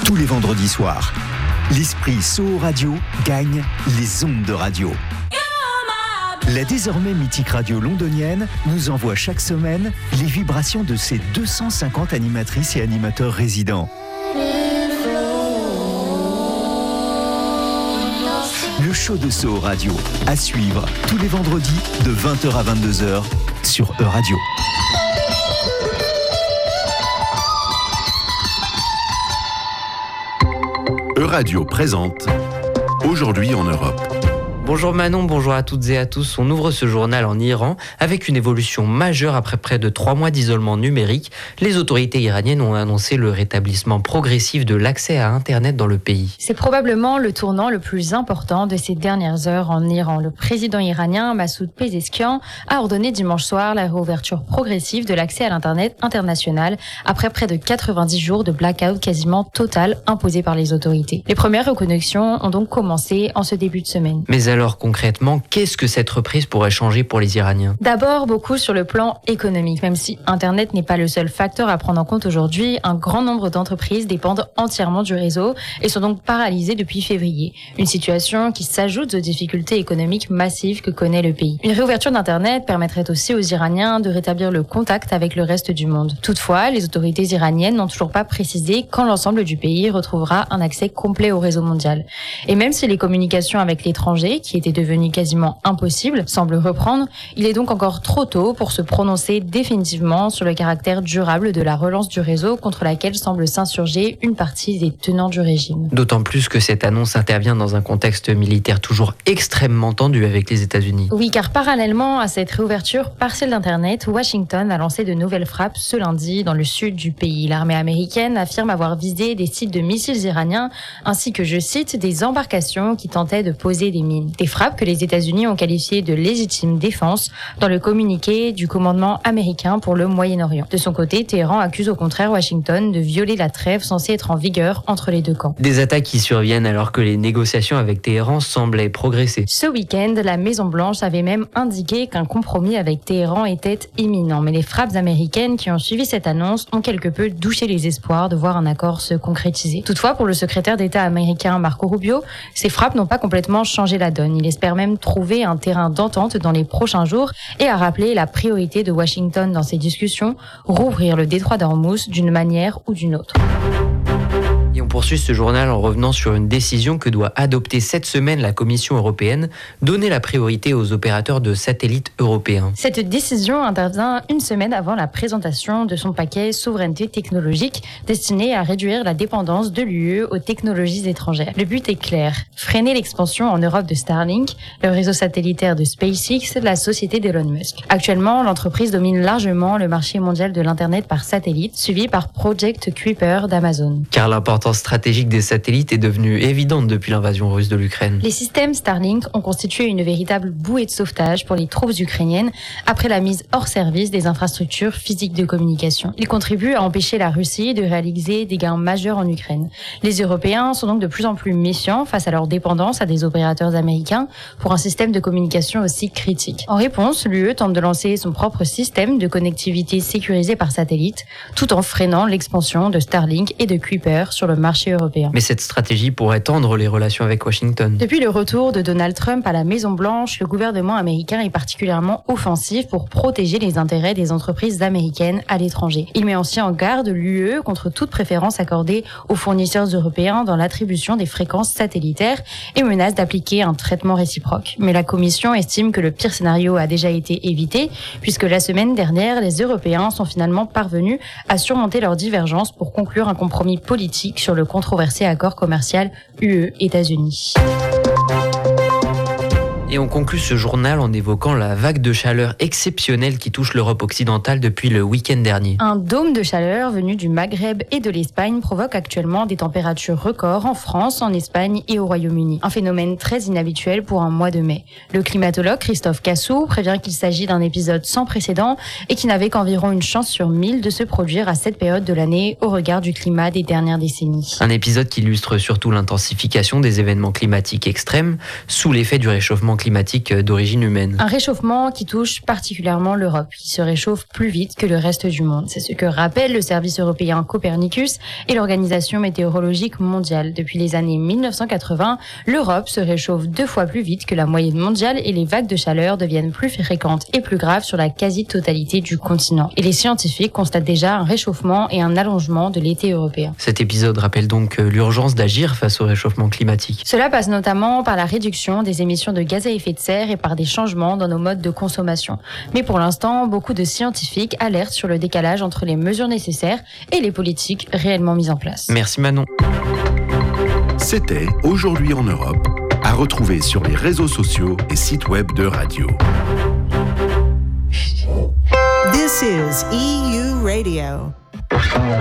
tous les vendredis soirs. L'esprit Soho Radio gagne les ondes de radio. La désormais mythique radio londonienne nous envoie chaque semaine les vibrations de ses 250 animatrices et animateurs résidents. Le show de Soho Radio, à suivre tous les vendredis de 20h à 22h sur E-Radio. E-Radio présente Aujourd'hui en Europe. Bonjour Manon, bonjour à toutes et à tous. On ouvre ce journal en Iran avec une évolution majeure après près de 3 mois d'isolement numérique. Les autorités iraniennes ont annoncé le rétablissement progressif de l'accès à Internet dans le pays. C'est probablement le tournant le plus important de ces dernières heures en Iran. Le président iranien Massoud Pezeshkian a ordonné dimanche soir la réouverture progressive de l'accès à l'Internet international après près de 90 jours de blackout quasiment total imposé par les autorités. Les premières reconnexions ont donc commencé en ce début de semaine. Mais alors concrètement, qu'est-ce que cette reprise pourrait changer pour les Iraniens ? D'abord, beaucoup sur le plan économique. Même si Internet n'est pas le seul facteur à prendre en compte aujourd'hui, un grand nombre d'entreprises dépendent entièrement du réseau et sont donc paralysées depuis février. Une situation qui s'ajoute aux difficultés économiques massives que connaît le pays. Une réouverture d'Internet permettrait aussi aux Iraniens de rétablir le contact avec le reste du monde. Toutefois, les autorités iraniennes n'ont toujours pas précisé quand l'ensemble du pays retrouvera un accès complet au réseau mondial. Et même si les communications avec l'étranger, qui était devenu quasiment impossible, semble reprendre, il est donc encore trop tôt pour se prononcer définitivement sur le caractère durable de la relance du réseau contre laquelle semble s'insurger une partie des tenants du régime. D'autant plus que cette annonce intervient dans un contexte militaire toujours extrêmement tendu avec les États-Unis. Oui, car parallèlement à cette réouverture partielle d'Internet, Washington a lancé de nouvelles frappes ce lundi dans le sud du pays. L'armée américaine affirme avoir visé des sites de missiles iraniens ainsi que, je cite, des embarcations qui tentaient de poser des mines. Des frappes que les États-Unis ont qualifiées de légitime défense dans le communiqué du commandement américain pour le Moyen-Orient. De son côté, Téhéran accuse au contraire Washington de violer la trêve censée être en vigueur entre les deux camps. Des attaques qui surviennent alors que les négociations avec Téhéran semblaient progresser. Ce week-end, la Maison-Blanche avait même indiqué qu'un compromis avec Téhéran était imminent. Mais les frappes américaines qui ont suivi cette annonce ont quelque peu douché les espoirs de voir un accord se concrétiser. Toutefois, pour le secrétaire d'État américain Marco Rubio, ces frappes n'ont pas complètement changé la donne. Il espère même trouver un terrain d'entente dans les prochains jours et a rappelé la priorité de Washington dans ces discussions, rouvrir le détroit d'Ormuz d'une manière ou d'une autre. Et on poursuit ce journal en revenant sur une décision que doit adopter cette semaine la Commission européenne, donner la priorité aux opérateurs de satellites européens. Cette décision intervient une semaine avant la présentation de son paquet souveraineté technologique destiné à réduire la dépendance de l'UE aux technologies étrangères. Le but est clair, freiner l'expansion en Europe de Starlink, le réseau satellitaire de SpaceX, la société d'Elon Musk. Actuellement, l'entreprise domine largement le marché mondial de l'Internet par satellite, suivi par Project Kuiper d'Amazon. Car l'importance stratégique des satellites est devenue évidente depuis l'invasion russe de l'Ukraine. Les systèmes Starlink ont constitué une véritable bouée de sauvetage pour les troupes ukrainiennes après la mise hors service des infrastructures physiques de communication. Ils contribuent à empêcher la Russie de réaliser des gains majeurs en Ukraine. Les Européens sont donc de plus en plus méfiants face à leur dépendance à des opérateurs américains pour un système de communication aussi critique. En réponse, l'UE tente de lancer son propre système de connectivité sécurisé par satellite, tout en freinant l'expansion de Starlink et de Kuiper sur le marché européen. Mais cette stratégie pourrait tendre les relations avec Washington. Depuis le retour de Donald Trump à la Maison-Blanche, le gouvernement américain est particulièrement offensif pour protéger les intérêts des entreprises américaines à l'étranger. Il met aussi en garde l'UE contre toute préférence accordée aux fournisseurs européens dans l'attribution des fréquences satellitaires et menace d'appliquer un traitement réciproque. Mais la Commission estime que le pire scénario a déjà été évité, puisque la semaine dernière, les Européens sont finalement parvenus à surmonter leurs divergences pour conclure un compromis politique sur le controversé accord commercial UE-États-Unis. Et on conclut ce journal en évoquant la vague de chaleur exceptionnelle qui touche l'Europe occidentale depuis le week-end dernier. Un dôme de chaleur venu du Maghreb et de l'Espagne provoque actuellement des températures records en France, en Espagne et au Royaume-Uni. Un phénomène très inhabituel pour un mois de mai. Le climatologue Christophe Cassou prévient qu'il s'agit d'un épisode sans précédent et qui n'avait qu'environ une chance sur 1000 de se produire à cette période de l'année au regard du climat des dernières décennies. Un épisode qui illustre surtout l'intensification des événements climatiques extrêmes sous l'effet du réchauffement climatique d'origine humaine. Un réchauffement qui touche particulièrement l'Europe, qui se réchauffe plus vite que le reste du monde. C'est ce que rappelle le service européen Copernicus et l'Organisation météorologique mondiale. Depuis les années 1980, l'Europe se réchauffe 2 fois plus vite que la moyenne mondiale et les vagues de chaleur deviennent plus fréquentes et plus graves sur la quasi-totalité du continent. Et les scientifiques constatent déjà un réchauffement et un allongement de l'été européen. Cet épisode rappelle donc l'urgence d'agir face au réchauffement climatique. Cela passe notamment par la réduction des émissions de gaz à effet de serre et par des changements dans nos modes de consommation. Mais pour l'instant, beaucoup de scientifiques alertent sur le décalage entre les mesures nécessaires et les politiques réellement mises en place. Merci Manon. C'était Aujourd'hui en Europe, à retrouver sur les réseaux sociaux et sites web de Radio. This is EU Radio.